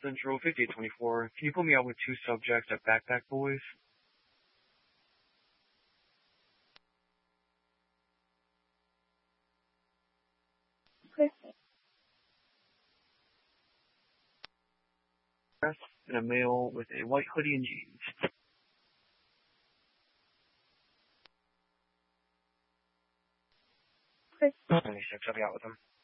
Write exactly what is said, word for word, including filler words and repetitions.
Central, fifty-eight twenty-four. Can you put me out with two subjects at Backpack Boys? Okay. And a male with a white hoodie and jeans. Okay. twenty-six, I'll be out with him.